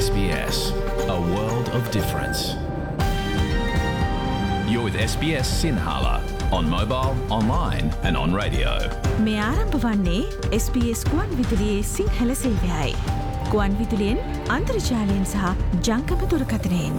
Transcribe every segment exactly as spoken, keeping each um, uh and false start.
S B S, a world of difference. You're with S B S Sinhala on mobile, online and on radio. මේ ආරම්භ වන්නේ S B S ගුවන් විදුලියේ සිංහල සේවයයි. ගුවන් විදුලියෙන් අන්තර්ජාලයෙන් සහ ජංගම දුරකථනයෙන්.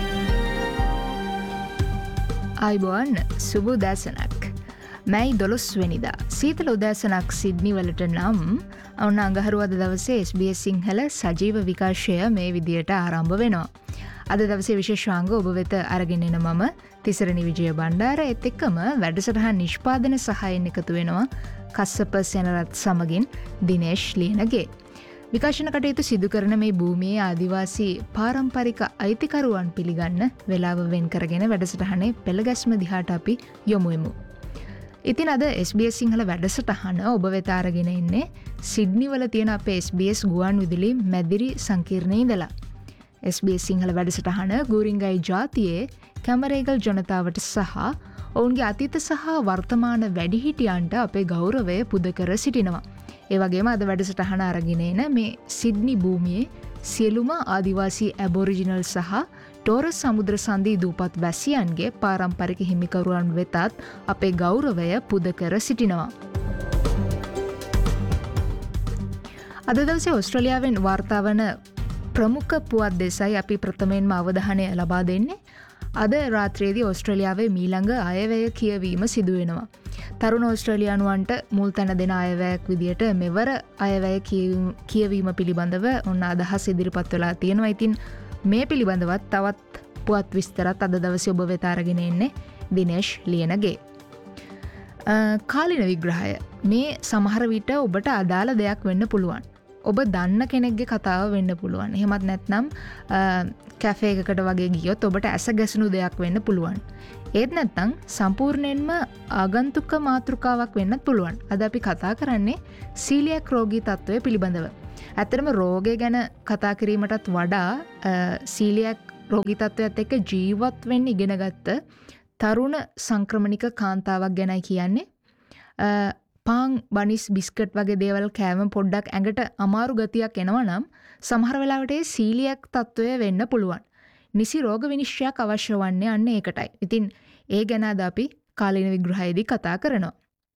ආයුබෝවන් සුබ උදෑසනක්. මැයි දොළොස් වෙනිදා සීතල උදෑසනක් සිඩ්නි වලට නම් ඔන්න අඟහරුවාද දවසේ S B S සිංහල සජීව විකාශය මේ විදියට ආරම්භ වෙනවා. අද දවසේ විශේෂාංග ඔබ වෙත අරගෙන එන මම තිසරණි විජය බණ්ඩාර ඒත් එක්කම වැඩසටහන් නිෂ්පාදන සහායෙන් එකතු වෙනවා කස්සප සෙනරත් සමගින් දිනේෂ් ලියනගේ. විකාශන කටයුතු සිදු කරන මේ භූමියේ ආදිවාසී පාරම්පරික අයිතිකරුවන් පිළිගන්න වෙලාව වෙන් කරගෙන වැඩසටහනේ පෙළගැස්ම දිහාට අපි යොමු වෙමු. ඉතින් අද S B S සිංහල වැඩසටහන ඔබ වෙත අරගෙන ඉන්නේ සිඩ්නි වල තියෙන අපේ S B S ගුවන් විදුලි මැදිරි සංකීර්ණයේ ඉඳලා. S B S සිංහල වැඩසටහන ගූරින්ගයි ජාතියේ කැමරේගල් ජනතාවට සහ ඔවුන්ගේ අතීත සහ වර්තමාන වැඩිහිටියන්ට අපේ ගෞරවය පුද කර සිටිනවා. ඒ වගේම අද වැඩසටහන අරගෙන එන මේ සිඩ්නි භූමියේ සියලුම ආදිවාසී ඇබොරිජිනල් සහ ටෝරස් සමුද්‍ර සන්ධි දූපත් වැසියන්ගේ පාරම්පරික හිමිකරුවන් වෙතත් අපේ ගෞරවය පුද කර සිටිනවා. අද දවසේ ඕස්ට්‍රේලියාවෙන් වාර්තා වන ප්‍රමුඛ පුවත් දෙසයි අපි ප්‍රථමයෙන්ම අවධානය ලබා දෙන්නේ. අද රාත්‍රියේදී ඕස්ට්‍රේලියාවේ මීළඟ අයවැය කියවීම සිදු වෙනවා. තරුණ ඕස්ට්‍රේලියානුවන්ට මුල් තැන දෙන අයවැයක් විදියට මෙවර අයවැය කියවීම පිළිබඳව ඔන්න අදහස් ඉදිරිපත් වෙලා තියෙනවා. ඉතින් මේ පිළිබඳවත් තවත් පුවත් විස්තරත් අද දවසේ ඔබ වෙත අරගෙන එන්නේ දිනේෂ් ලියනගේ. කාලින විග්‍රහය මේ සමහර විට ඔබට අදාළ දෙයක් වෙන්න පුළුවන්. ඔබ දන්න කෙනෙක්ගේ කතාව වෙන්න පුළුවන්. එහෙමත් නැත්නම් කැෆේ එකකට වගේ ගියොත් ඔබට ඇස ගැසුණු දෙයක් වෙන්න පුළුවන්. ඒත් නැත්නම් සම්පූර්ණයෙන්ම ආගන්තුක මාතෘකාවක් වෙන්නත් පුළුවන්. අද අපි කතා කරන්නේ සීලියක් රෝගී තත්ත්වය පිළිබඳව. ඇත්තටම රෝගය ගැන කතා කිරීමටත් වඩා සීලියක් රෝගී තත්ත්වයත් එක්ක ජීවත් වෙන්න ඉගෙනගත්ත තරුණ සංක්‍රමණික කාන්තාවක් ගැනයි කියන්නේ. පාන් බනිස් බිස්කට් වගේ දේවල් කෑම පොඩ්ඩක් ඇඟට අමාරු ගතියක් එනවා නම් සමහර වෙලාවට ඒ සීලියක් තත්ත්වය වෙන්න පුළුවන්. නිසි රෝග විනිශ්චයක් අවශ්‍ය වන්නේ අන්න ඒකටයි. ඉතින් ඒ ගැන අද අපි කාලින විග්‍රහයේදී කතා කරනවා.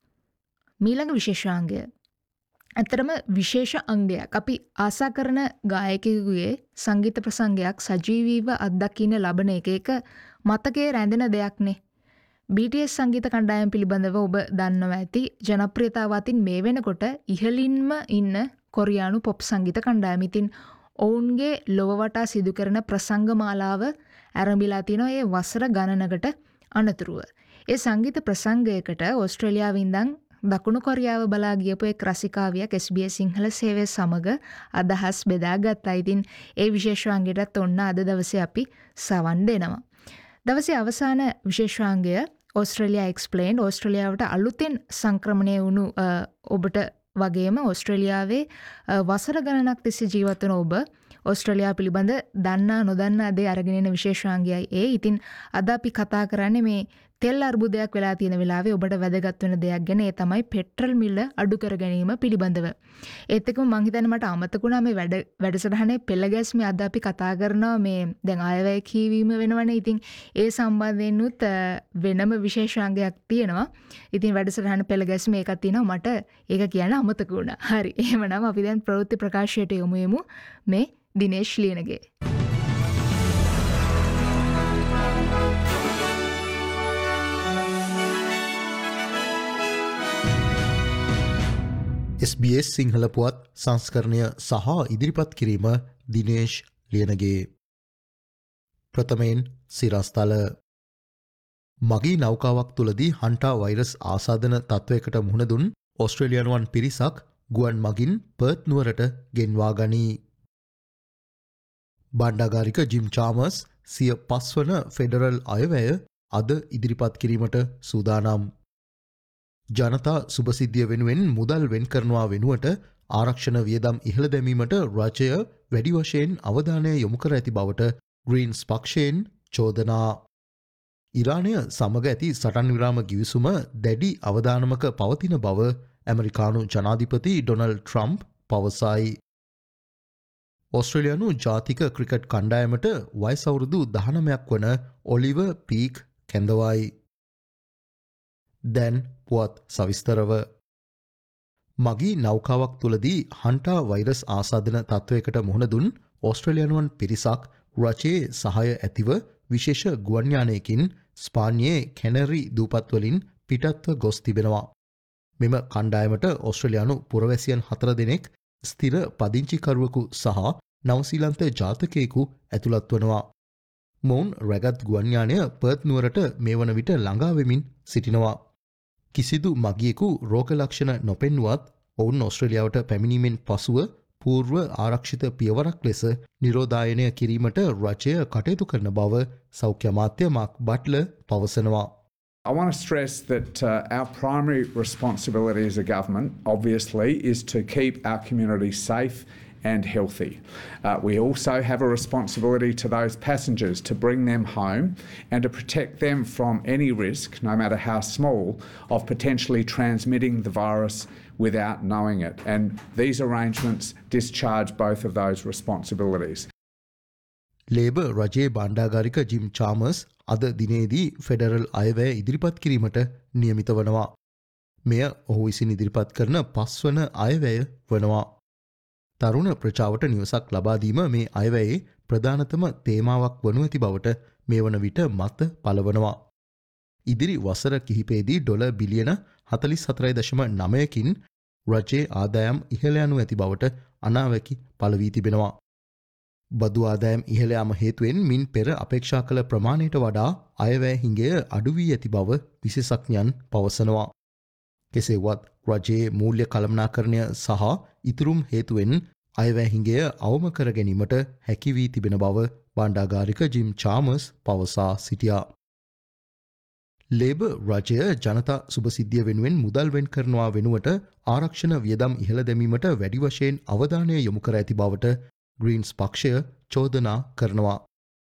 මීළඟ විශේෂාංගය. ඇත්තටම විශේෂ අංගයක්. අපි ආසා කරන ගායකයෙකුගේ සංගීත ප්‍රසංගයක් සජීවීව අත්දකින්න ලබන එක එක මතකයේ රැඳෙන දෙයක්නේ. B T S සංගීත කණ්ඩායම් පිළිබඳව ඔබ දන්නවා ඇති. ජනප්‍රියතාව අතින් මේ වෙනකොට ඉහළින්ම ඉන්න කොරියානු පොප් සංගීත කණ්ඩායම. ඉතින් ඔවුන්ගේ ලොව වටා සිදු කරන ප්‍රසංග මාලාව ආරම්භලා තිනවා ඒ වසර ගණනකට අනතුරුව. ඒ සංගීත ප්‍රසංගයකට ඕස්ට්‍රේලියාවේ ඉඳන් දකුණු කොරියාව බලා ගියපු එක් රසිකාවියක් S B S සිංහල සේවය සමග අදහස් බෙදාගත්තා. ඉතින් ඒ විශේෂාංගයටත් ඔන්න අද දවසේ අපි සවන් දෙනවා. දවසේ අවසාන විශේෂාංගය ඕස්ට්‍රේලියා එක්ස්ප්ලේන්ඩ්. ඕස්ට්‍රේලියාවට අලුතෙන් සංක්‍රමණය වුණු ඔබට වගේම ඕස්ට්‍රේලියාවේ වසර ගණනක් තිස්සේ ජීවත් වන ඔබ ඕස්ට්‍රේලියාව පිළිබඳ දන්නා නොදන්නා දේ අරගෙන එන විශේෂාංගයයි ඒ. ඉතින් අද අපි කතා කරන්නේ මේ තෙල් අර්බුදයක් වෙලා තියෙන වෙලාවේ ඔබට වැදගත් වෙන දෙයක් ගැන. ඒ තමයි පෙට්‍රල් මිල අඩු කර ගැනීම පිළිබඳව. ඒත් එක්කම මං හිතන්නේ මට අමතක වුණා මේ වැඩ වැඩසටහනේ පෙළගැස්මේ අද අපි කතා කරනවා මේ දැන් අයවැය කියවීම වෙනවනේ. ඉතින් ඒ සම්බන්ධයෙන් උත් වෙනම විශේෂාංගයක් තියෙනවා. ඉතින් වැඩසටහන පෙළගැස්මේ එකක් තියෙනවා මට ඒක කියන්න අමතක වුණා. හරි. එහෙමනම් අපි දැන් ප්‍රවෘත්ති ප්‍රකාශයට යමු යමු මේ Dinesh Liyanage. S B S Sinhala පුවත් සංස්කරණය සහ ඉදිරිපත් කිරීම දිනේෂ් ලියනගේ. ප්‍රථමයෙන් සිරස්තල. මගී නෞකාවක් තුළදී හන්ටා වෛරස් ආසාදන තත්ත්වයකට මුහුණ දුන් ඕස්ට්‍රේලියානුවන් පිරිසක් ගුවන් මගින් පර්ත් නුවරට ගෙන්වා ගනී. බණ්ඩාගාරික ජිම් චාමර්ස් සිය පස්වන ෆෙඩරල් අයවැය අද ඉදිරිපත් කිරීමට සූදානම්. ජනතා සුභසිද්ධිය වෙනුවෙන් මුදල් වෙන් කරනවා වෙනුවට ආරක්ෂණ වියදම් ඉහළ දැමීමට රජය වැඩි වශයෙන් අවධානය යොමු කර ඇති බවට ග්‍රීන්ස් පක්ෂයෙන් චෝදනා. ඉරානය සමග ඇති සටන් විරාම ගිවිසුම දැඩි අවධානමක පවතින බව ඇමරිකානු ජනාධිපති ඩොනල්ඩ් ට්‍රම්ප් පවසයි. ඔස්ට්‍රේලියානු ජාතික ක්‍රිකට් කණ්ඩායමට වයස අවුරුදු දහනවයක් වන ඔලිවර් පීක් කැඳවයි. දැන් පුවත් සවිස්තරව. මගී නෞකාවක් තුලදී හන්ටා වෛරස් ආසාදන තත්ත්වයකට මුහුණ දුන් ඕස්ට්‍රේලියානුවන් පිරිසක් රජයේ සහාය ඇතිව විශේෂ ගුවන් යානයකින් ස්පාඤ්ඤයේ කැනරි දූපත්වලින් පිටත්ව ගොස් තිබෙනවා. මෙම කණ්ඩායමට ඕස්ට්‍රේලියානු පුරවැසියන් හතර දෙනෙක් ස්ථිර පදිංචිකරුවෙකු සහ නවසීලන්ත ජාතකයෙකු ඇතුළත් වනවා. මොවුන් රැගත් ගුවන් යානය පර්ත් නුවරට මේ වන විට ළඟා වෙමින් සිටිනවා. කිසිදු මගියෙකු රෝග ලක්ෂණ නොපෙන්නුවත් ඔවුන් ඕස්ට්‍රේලියාවට පැමිණීමෙන් පසුව පූර්ව ආරක්ෂිත පියවරක් ලෙස නිරෝධායනය කිරීමට රජය කටයුතු කරන බව සෞඛ්‍ය අමාත්‍ය මාක් බට්ලර් පවසනවා. I want to stress that uh, our primary responsibility as a government, obviously, is to keep our community safe and healthy. Uh, we also have a responsibility to those passengers to bring them home and to protect them from any risk, no matter how small, of potentially transmitting the virus without knowing it. And these arrangements discharge both of those responsibilities. Labour රජයේ බණ්ඩාගාරික gym Chalmers අද දිනේදී federal අයවැය ඉදිරිපත් කිරීමට නියමිත වනවා. මෙය ඔහු විසින් ඉදිරිපත් කරන පස්වන අයවැය වනවා. තරුණ ප්‍රජාවට නිවසක් ලබාදීම මේ අයවැයේ ප්‍රධානතම තේමාවක් වනු ඇති බවට මේ වන විට මත පලවනවා. ඉදිරි වසර කිහිපේදී ඩොලර් බිලියන හතළිස් හතරයි දශම නවයකින් රජයේ ආදායම් ඉහළ යනු ඇති බවට අනාවැකි පළවී තිබෙනවා. බදු ආදායම් ඉහළ යාම හේතුවෙන් මින් පෙර අපේක්ෂා කළ ප්‍රමාණයට වඩා අයවැය හිඟය අඩු වී ඇති බව විශේෂඥයන් පවසනවා. කෙසේවත් රජයේ මූල්‍ය කළමනාකරණය සහ ඉතුරුම් හේතුවෙන් අයවැය හිඟය අවම කර ගැනීමට හැකි වී තිබෙන බව බණ්ඩාගාරික ජිම් චාමර්ස් පවසා සිටියා. ලේබර් රජය ජනතා සුභසිද්ධිය වෙනුවෙන් මුදල් වෙන් කරනවා වෙනුවට ආරක්ෂණ වියදම් ඉහළ දැමීමට වැඩි වශයෙන් අවධානය යොමු කර ඇති බවට ග්‍රීන්ස් පක්ෂය චෝදනා කරනවා.